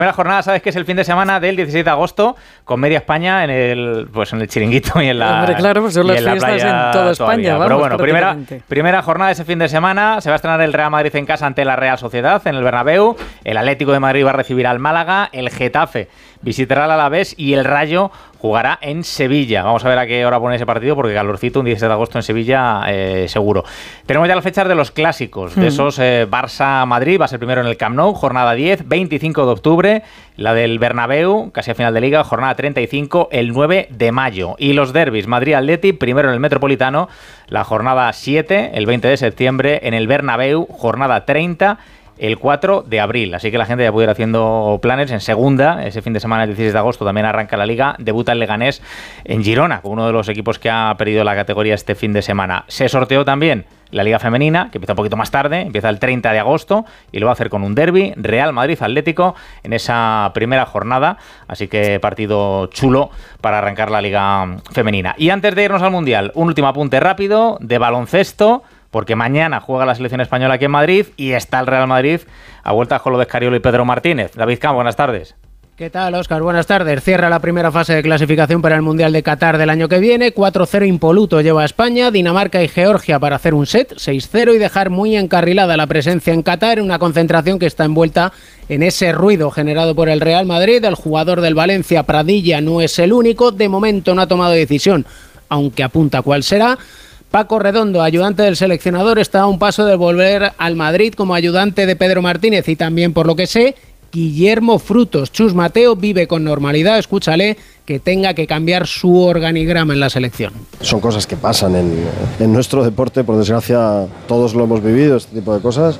Primera jornada, sabes que es el fin de semana del 16 de agosto, con media España en el Chiringuito y en la Hombre, claro, pues son las fiestas en toda España. Vamos, pero bueno, primera jornada de ese fin de semana, se va a estrenar el Real Madrid en casa ante la Real Sociedad en el Bernabéu, el Atlético de Madrid va a recibir al Málaga, el Getafe visitará al Alavés y el Rayo jugará en Sevilla. Vamos a ver a qué hora pone ese partido, porque calorcito un 16 de agosto en Sevilla seguro. Tenemos ya las fechas de los clásicos, de esos Barça-Madrid, va a ser primero en el Camp Nou, jornada 10, 25 de octubre, la del Bernabéu, casi a final de Liga, jornada 35, el 9 de mayo. Y los derbis, Madrid-Atleti, primero en el Metropolitano, la jornada 7, el 20 de septiembre, en el Bernabéu, jornada 30, el 4 de abril, así que la gente ya puede ir haciendo planes en segunda. Ese fin de semana, el 16 de agosto, también arranca la Liga, debuta el Leganés en Girona, con uno de los equipos que ha perdido la categoría este fin de semana. Se sorteó también la Liga Femenina, que empieza un poquito más tarde, empieza el 30 de agosto, y lo va a hacer con un derbi, Real Madrid-Atlético, en esa primera jornada, así que partido chulo para arrancar la Liga Femenina. Y antes de irnos al Mundial, un último apunte rápido de baloncesto, porque mañana juega la selección española aquí en Madrid y está el Real Madrid a vueltas con lo de Escariolo y Pedro Martínez. David Camp, buenas tardes. ¿Qué tal, Óscar? Buenas tardes. Cierra la primera fase de clasificación para el Mundial de Qatar del año que viene. 4-0 impoluto lleva a España, Dinamarca y Georgia para hacer un set, 6-0, y dejar muy encarrilada la presencia en Qatar, una concentración que está envuelta en ese ruido generado por el Real Madrid. El jugador del Valencia, Pradilla, no es el único. De momento no ha tomado decisión, aunque apunta cuál será. Paco Redondo, ayudante del seleccionador, está a un paso de volver al Madrid como ayudante de Pedro Martínez, y también, por lo que sé, Guillermo Frutos. Chus Mateo vive con normalidad, escúchale, que tenga que cambiar su organigrama en la selección. Son cosas que pasan en nuestro deporte, por desgracia todos lo hemos vivido, este tipo de cosas,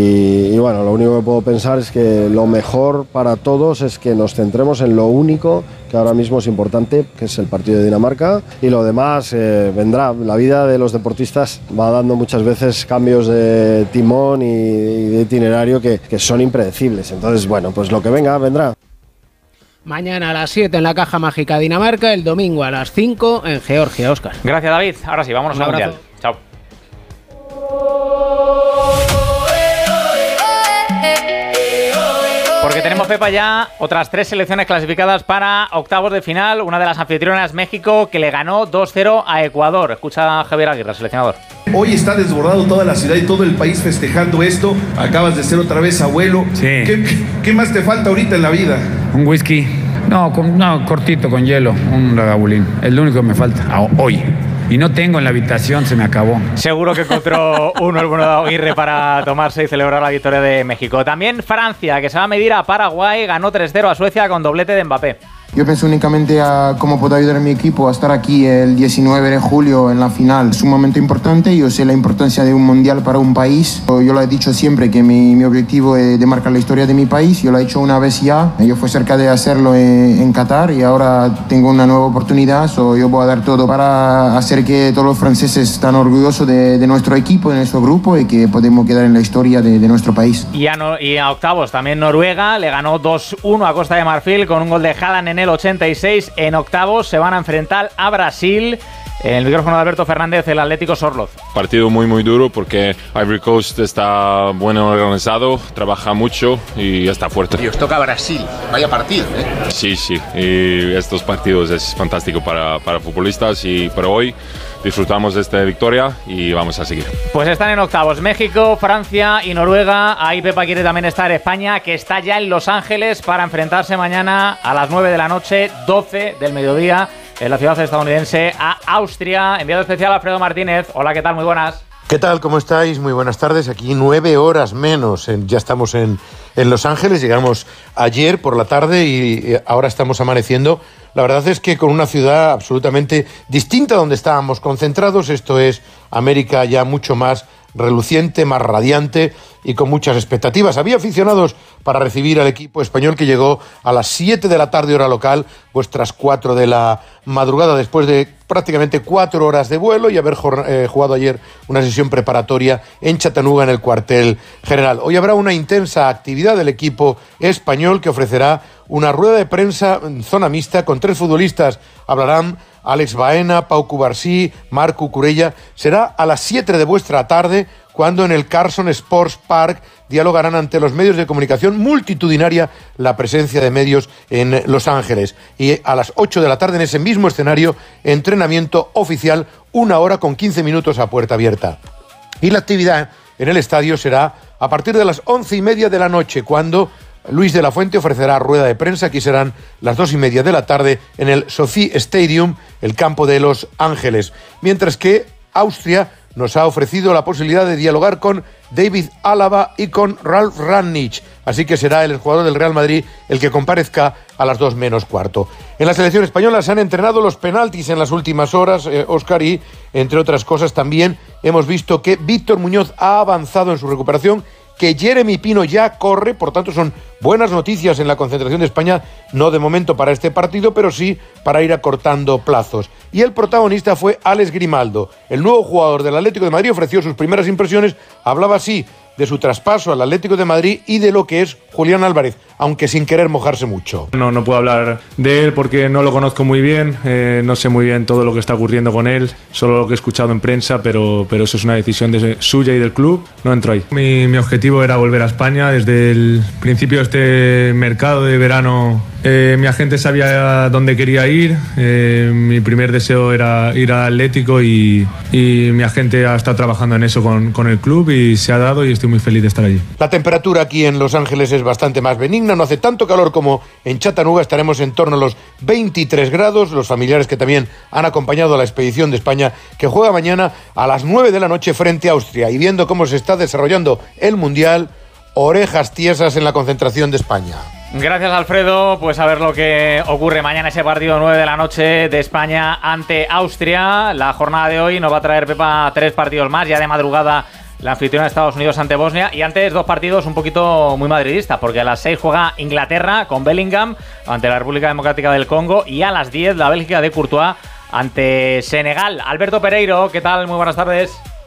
y bueno, lo único que puedo pensar es que lo mejor para todos es que nos centremos en lo único que ahora mismo es importante, que es el partido de Dinamarca, y lo demás vendrá. La vida de los deportistas va dando muchas veces cambios de timón y de itinerario que son impredecibles, entonces bueno, pues lo que venga, vendrá. Mañana a las 7 en la Caja Mágica Dinamarca, el domingo a las 5 en Georgia, Óscar. Gracias, David. Ahora sí, vámonos al Mundial. Chao. Porque tenemos, Pepa, ya otras 3 selecciones clasificadas para octavos de final. Una de las anfitrionas, México, que le ganó 2-0 a Ecuador. Escucha a Javier Aguirre, seleccionador. Hoy está desbordado toda la ciudad y todo el país festejando esto. Acabas de ser otra vez abuelo. Sí. ¿Qué más te falta ahorita en la vida? Un whisky. No, cortito, con hielo. Un ragabulín. Es lo único que me falta hoy. Y no tengo en la habitación, se me acabó. Seguro que encontró uno el bueno de Aguirre para tomarse y celebrar la victoria de México. También Francia, que se va a medir a Paraguay, ganó 3-0 a Suecia con doblete de Mbappé. Yo pienso únicamente a cómo puedo ayudar a mi equipo a estar aquí el 19 de julio en la final. Es un momento importante, yo sé la importancia de un mundial para un país. Yo lo he dicho siempre que mi objetivo es de marcar la historia de mi país. Yo lo he hecho una vez ya, yo fui cerca de hacerlo en Qatar y ahora tengo una nueva oportunidad. Yo voy a dar todo para hacer que todos los franceses estén orgullosos de nuestro equipo, de nuestro grupo, y que podemos quedar en la historia de nuestro país. Y a octavos también Noruega le ganó 2-1 a Costa de Marfil con un gol de Haaland en el 86. En octavos se van a enfrentar a Brasil. En el micrófono de Alberto Fernández, el Atlético Sorloz. Partido muy muy duro porque Ivory Coast está bueno organizado, trabaja mucho y está fuerte. Y os toca Brasil, vaya partido, ¿eh? Sí, y estos partidos es fantástico para futbolistas, pero hoy disfrutamos de esta victoria y vamos a seguir. Pues están en octavos México, Francia y Noruega. Ahí Pepa quiere también estar España, que está ya en Los Ángeles para enfrentarse mañana a las 9 de la noche, 12 del mediodía, en la ciudad estadounidense, a Austria. Enviado especial Alfredo Martínez. Hola, ¿qué tal? Muy buenas. ¿Qué tal? ¿Cómo estáis? Muy buenas tardes. Aquí 9 horas menos. Ya estamos en Los Ángeles. Llegamos ayer por la tarde y ahora estamos amaneciendo. La verdad es que con una ciudad absolutamente distinta a donde estábamos concentrados. Esto es América ya mucho más reluciente, más radiante y con muchas expectativas. Había aficionados para recibir al equipo español, que llegó a las 7 de la tarde hora local, vuestras 4 de la madrugada, después de prácticamente 4 horas de vuelo y haber jugado ayer una sesión preparatoria en Chattanooga, en el cuartel general. Hoy habrá una intensa actividad del equipo español, que ofrecerá una rueda de prensa en zona mixta con 3 futbolistas. Hablarán Alex Baena, Pau Cubarsí, Marc Cucurella. Será a las 7 de vuestra tarde, cuando en el Carson Sports Park dialogarán ante los medios de comunicación. Multitudinaria la presencia de medios en Los Ángeles. Y a las 8 de la tarde en ese mismo escenario, entrenamiento oficial, 1 hora con 15 minutos a puerta abierta. Y la actividad en el estadio será a partir de las 11:30 de la noche, cuando Luis de la Fuente ofrecerá rueda de prensa. Aquí serán las 2:30 de la tarde en el SoFi Stadium, el campo de Los Ángeles. Mientras que Austria nos ha ofrecido la posibilidad de dialogar con David Alaba y con Ralf Rangnick. Así que será el jugador del Real Madrid el que comparezca a las 2 menos cuarto. En la selección española se han entrenado los penaltis en las últimas horas, Óscar, y entre otras cosas también hemos visto que Víctor Muñoz ha avanzado en su recuperación, que Jeremy Pino ya corre, por tanto son buenas noticias en la concentración de España, no de momento para este partido, pero sí para ir acortando plazos. Y el protagonista fue Alex Grimaldo, el nuevo jugador del Atlético de Madrid. Ofreció sus primeras impresiones, hablaba así de su traspaso al Atlético de Madrid y de lo que es Julián Álvarez, aunque sin querer mojarse mucho. No puedo hablar de él porque no lo conozco muy bien, no sé muy bien todo lo que está ocurriendo con él, solo lo que he escuchado en prensa, pero eso es una decisión suya y del club, no entro ahí. Mi objetivo era volver a España. Desde el principio de este mercado de verano mi agente sabía dónde quería ir, mi primer deseo era ir al Atlético y mi agente ha estado trabajando en eso con el club y se ha dado, y estoy muy feliz de estar allí. La temperatura aquí en Los Ángeles es bastante más benigna, no hace tanto calor como en Chattanooga, estaremos en torno a los 23 grados. Los familiares que también han acompañado a la expedición de España, que juega mañana a las 9 de la noche frente a Austria, y viendo cómo se está desarrollando el Mundial, orejas tiesas en la concentración de España. Gracias, Alfredo. Pues a ver lo que ocurre mañana, ese partido 9 de la noche de España ante Austria. La jornada de hoy nos va a traer, Pepa, 3 partidos más, ya de madrugada la anfitriona de Estados Unidos ante Bosnia, y antes 2 partidos un poquito muy madridistas, porque a las 6 juega Inglaterra con Bellingham ante la República Democrática del Congo, y a las 10 la Bélgica de Courtois ante Senegal. Alberto Pereiro, ¿qué tal? Muy buenas tardes.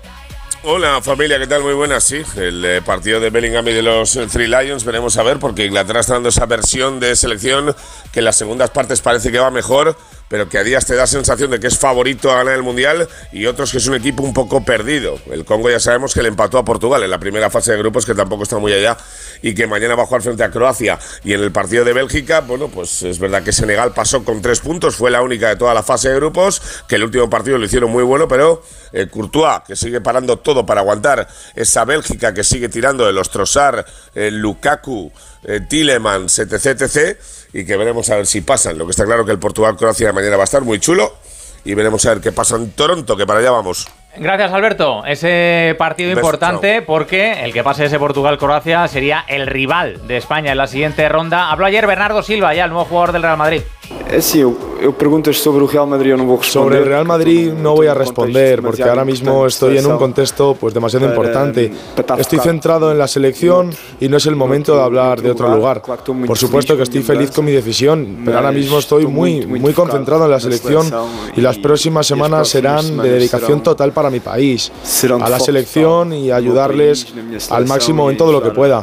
Hola familia, ¿qué tal? Muy buenas, sí. El partido de Bellingham y de los Three Lions, veremos a ver, porque Inglaterra está dando esa versión de selección que en las segundas partes parece que va mejor, pero que a días te da sensación de que es favorito a ganar el Mundial, y otros que es un equipo un poco perdido. El Congo ya sabemos que le empató a Portugal en la primera fase de grupos, que tampoco está muy allá, y que mañana va a jugar frente a Croacia. Y en el partido de Bélgica, bueno, pues es verdad que Senegal pasó con 3 puntos, fue la única de toda la fase de grupos, que el último partido lo hicieron muy bueno, pero Courtois, que sigue parando todo para aguantar esa Bélgica, que sigue tirando de los Trossard, Lukaku, Tielemans, etc, y que veremos a ver si pasan. Lo que está claro que el Portugal-Croacia mañana va a estar muy chulo, y veremos a ver qué pasa en Toronto, que para allá vamos. Gracias, Alberto. Ese partido importante, porque el que pase ese Portugal-Croacia sería el rival de España en la siguiente ronda. Habló ayer Bernardo Silva, ya el nuevo jugador del Real Madrid. Sí, preguntas sobre el Real Madrid, yo no voy a responder. Sobre el Real Madrid no voy a responder, porque ahora mismo estoy en un contexto pues demasiado importante. Estoy centrado en la selección y no es el momento de hablar de otro lugar. Por supuesto que estoy feliz con mi decisión, pero ahora mismo estoy muy concentrado en la selección, y las próximas semanas serán de dedicación total para mi país, a la selección, y ayudarles al máximo en todo lo que pueda.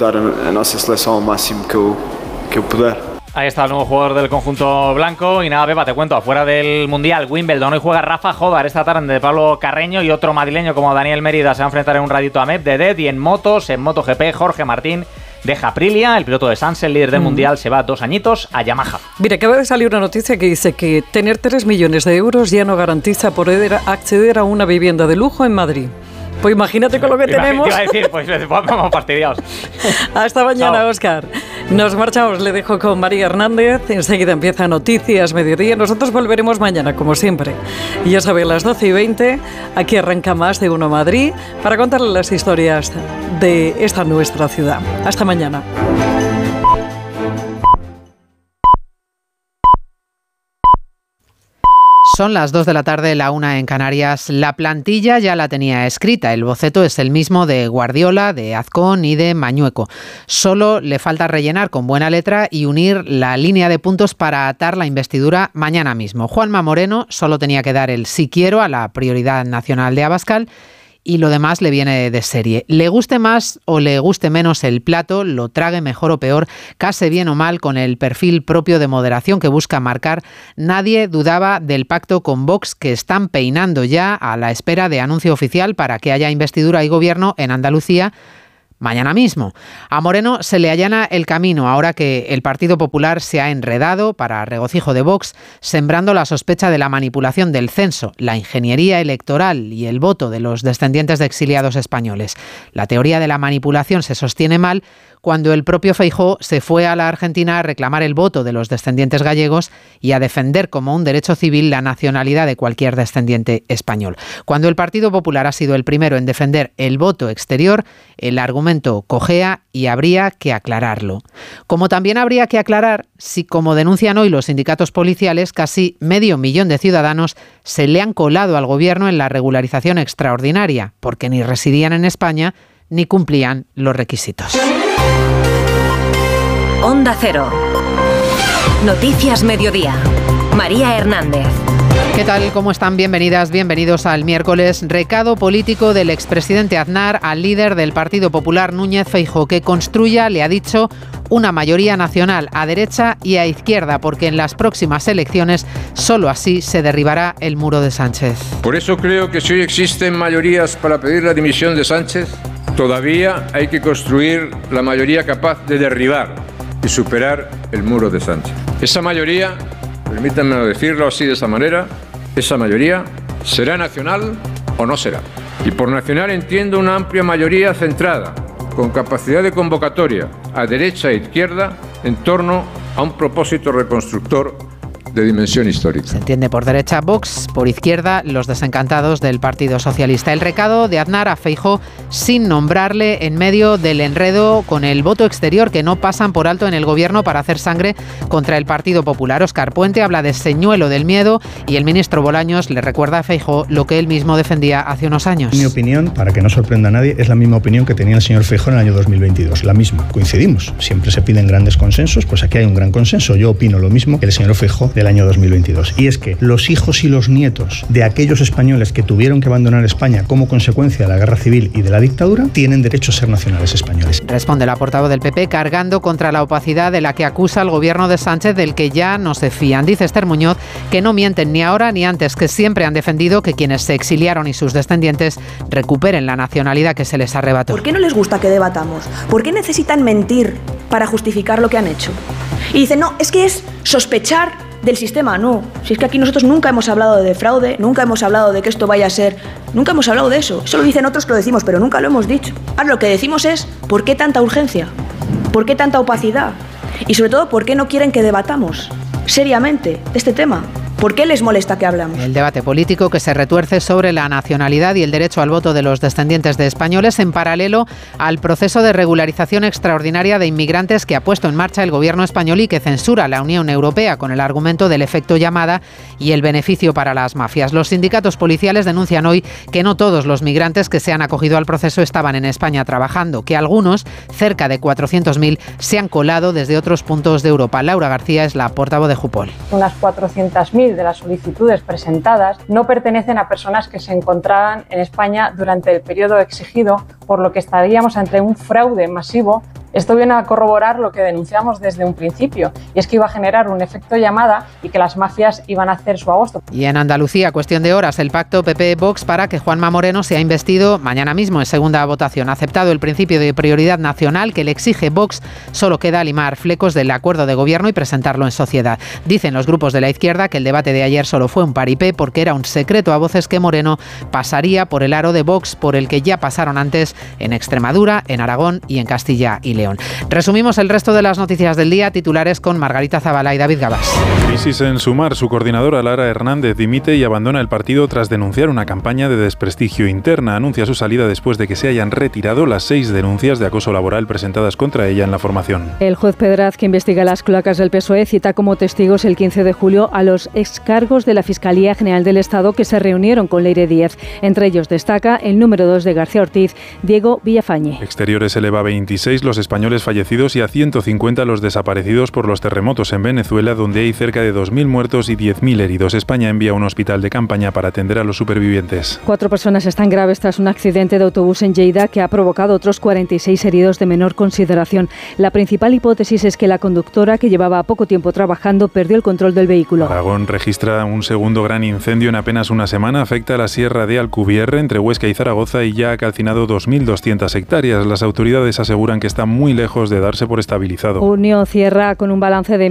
Ahí está el nuevo jugador del conjunto blanco. Y nada, Pepa, te cuento, afuera del Mundial, Wimbledon, hoy juega Rafa Jodar esta tarde de Pablo Carreño, y otro madrileño como Daniel Mérida se va a enfrentar en un ratito a Medvedev. Y en motos, en MotoGP, Jorge Martín deja Aprilia, el piloto de Sanz, el líder del Mundial, se va 2 añitos a Yamaha. Mira, acaba de salir una noticia que dice que tener 3 millones de euros ya no garantiza poder acceder a una vivienda de lujo en Madrid. Pues imagínate con lo que tenemos. Te iba a decir, pues vamos fastidiados. Hasta mañana, Óscar. Nos marchamos, le dejo con María Hernández. Enseguida empieza Noticias Mediodía. Nosotros volveremos mañana, como siempre. Y ya saben, a las 12:20, aquí arranca Más de Uno Madrid para contarles las historias de esta nuestra ciudad. Hasta mañana. Son las 2 de la tarde, la 1 en Canarias. La plantilla ya la tenía escrita. El boceto es el mismo de Guardiola, de Azcón y de Mañueco. Solo le falta rellenar con buena letra y unir la línea de puntos para atar la investidura mañana mismo. Juanma Moreno solo tenía que dar el sí quiero a la prioridad nacional de Abascal, y lo demás le viene de serie. Le guste más o le guste menos el plato, lo trague mejor o peor, case bien o mal con el perfil propio de moderación que busca marcar, nadie dudaba del pacto con Vox que están peinando ya a la espera de anuncio oficial para que haya investidura y gobierno en Andalucía mañana mismo. A Moreno se le allana el camino ahora que el Partido Popular se ha enredado, para regocijo de Vox, sembrando la sospecha de la manipulación del censo, la ingeniería electoral y el voto de los descendientes de exiliados españoles. La teoría de la manipulación se sostiene mal cuando el propio Feijóo se fue a la Argentina a reclamar el voto de los descendientes gallegos y a defender como un derecho civil la nacionalidad de cualquier descendiente español. Cuando el Partido Popular ha sido el primero en defender el voto exterior, el argumento cojea y habría que aclararlo. Como también habría que aclarar si, como denuncian hoy los sindicatos policiales, casi 500.000 de ciudadanos se le han colado al gobierno en la regularización extraordinaria, porque ni residían en España ni cumplían los requisitos. Onda Cero. Noticias Mediodía. María Hernández. ¿Qué tal? ¿Cómo están? Bienvenidas, bienvenidos al miércoles. Recado político del expresidente Aznar al líder del Partido Popular, Núñez Feijóo, que construya, le ha dicho, una mayoría nacional a derecha y a izquierda, porque en las próximas elecciones solo así se derribará el muro de Sánchez. Por eso creo que si hoy existen mayorías para pedir la dimisión de Sánchez, todavía hay que construir la mayoría capaz de derribar y superar el muro de Sánchez. Esa mayoría, permítanme decirlo así de esa manera, esa mayoría será nacional o no será. Y por nacional entiendo una amplia mayoría centrada, con capacidad de convocatoria a derecha e izquierda en torno a un propósito reconstructor de dimensión histórica. Se entiende por derecha Vox, por izquierda los desencantados del Partido Socialista. El recado de Aznar a Feijóo sin nombrarle en medio del enredo con el voto exterior que no pasan por alto en el gobierno para hacer sangre contra el Partido Popular. Óscar Puente habla de señuelo del miedo y el ministro Bolaños le recuerda a Feijóo lo que él mismo defendía hace unos años. Mi opinión, para que no sorprenda a nadie, es la misma opinión que tenía el señor Feijóo en el año 2022. La misma. Coincidimos. Siempre se piden grandes consensos, pues aquí hay un gran consenso. Yo opino lo mismo que el señor Feijóo del año 2022. Y es que los hijos y los nietos de aquellos españoles que tuvieron que abandonar España como consecuencia de la guerra civil y de la dictadura tienen derecho a ser nacionales españoles. Responde la portavoz del PP cargando contra la opacidad de la que acusa el gobierno de Sánchez, del que ya no se fían. Dice Esther Muñoz que no mienten ni ahora ni antes, que siempre han defendido que quienes se exiliaron y sus descendientes recuperen la nacionalidad que se les arrebató. ¿Por qué no les gusta que debatamos? ¿Por qué necesitan mentir para justificar lo que han hecho? Y dicen, no, es que es sospechar del sistema. No, si es que aquí nosotros nunca hemos hablado de fraude, nunca hemos hablado de que esto vaya a ser, nunca hemos hablado de eso. Eso lo dicen otros que lo decimos, pero nunca lo hemos dicho. Ahora lo que decimos es, ¿por qué tanta urgencia? ¿Por qué tanta opacidad? Y sobre todo, ¿por qué no quieren que debatamos seriamente este tema? ¿Por qué les molesta que hablamos? El debate político que se retuerce sobre la nacionalidad y el derecho al voto de los descendientes de españoles en paralelo al proceso de regularización extraordinaria de inmigrantes que ha puesto en marcha el gobierno español y que censura la Unión Europea con el argumento del efecto llamada y el beneficio para las mafias. Los sindicatos policiales denuncian hoy que no todos los migrantes que se han acogido al proceso estaban en España trabajando, que algunos, cerca de 400.000, se han colado desde otros puntos de Europa. Laura García es la portavoz de Jupol. Unas 400.000 de las solicitudes presentadas no pertenecen a personas que se encontraban en España durante el periodo exigido, por lo que estaríamos ante un fraude masivo. Esto viene a corroborar lo que denunciamos desde un principio, y es que iba a generar un efecto llamada y que las mafias iban a hacer su agosto. Y en Andalucía, cuestión de horas, el pacto PP-Vox para que Juanma Moreno sea investido mañana mismo en segunda votación. Aceptado el principio de prioridad nacional que le exige Vox, solo queda limar flecos del acuerdo de gobierno y presentarlo en sociedad. Dicen los grupos de la izquierda que el debate de ayer solo fue un paripé porque era un secreto a voces que Moreno pasaría por el aro de Vox por el que ya pasaron antes en Extremadura, en Aragón y en Castilla y León. Resumimos el resto de las noticias del día, titulares con Margarita Zavala y David Gabás. Crisis en Sumar. Su coordinadora Lara Hernández dimite y abandona el partido tras denunciar una campaña de desprestigio interna. Anuncia su salida después de que se hayan retirado las 6 denuncias de acoso laboral presentadas contra ella en la formación. El juez Pedraz, que investiga las cloacas del PSOE, cita como testigos el 15 de julio a los excargos de la Fiscalía General del Estado que se reunieron con Leire Díez. Entre ellos destaca el número 2 de García Ortiz, Diego Villafañe. Exteriores eleva 26, los españoles españoles fallecidos y a 150 los desaparecidos por los terremotos en Venezuela, donde hay cerca de 2.000 muertos y 10.000 heridos. España envía un hospital de campaña para atender a los supervivientes. 4 personas están graves tras un accidente de autobús en Lleida que ha provocado otros 46 heridos de menor consideración. La principal hipótesis es que la conductora, que llevaba poco tiempo trabajando, perdió el control del vehículo. Aragón registra un segundo gran incendio en apenas una semana. Afecta a la sierra de Alcubierre, entre Huesca y Zaragoza, y ya ha calcinado 2.200 hectáreas. Las autoridades aseguran que está muy lejos de darse por estabilizado. Unión cierra con un balance de